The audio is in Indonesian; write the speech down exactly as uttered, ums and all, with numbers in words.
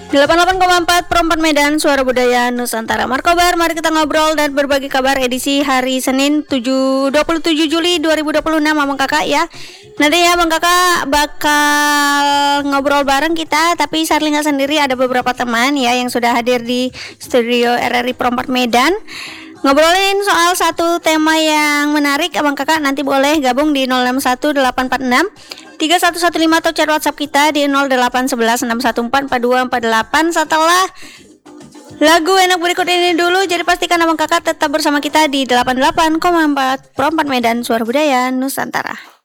delapan puluh delapan koma empat Pro empat Medan, Suara Budaya Nusantara. Markobar, mari kita ngobrol dan berbagi kabar edisi hari Senin dua puluh tujuh Juli dua ribu dua puluh enam Abang Kakak ya. Nanti ya Bang Kakak bakal ngobrol bareng kita, tapi Sharly nggak sendiri, ada beberapa teman ya yang sudah hadir di studio R R I Pro empat Medan. Ngobrolin soal satu tema yang menarik, Abang Kakak nanti boleh gabung di nol enam satu delapan empat enam tiga satu satu lima atau chat WhatsApp kita di nol delapan satu satu enam satu empat empat dua empat delapan setelah lagu enak berikut ini dulu. Jadi pastikan Abang Kakak tetap bersama kita di delapan puluh delapan koma empat Pro empat Medan, Suara Budaya Nusantara.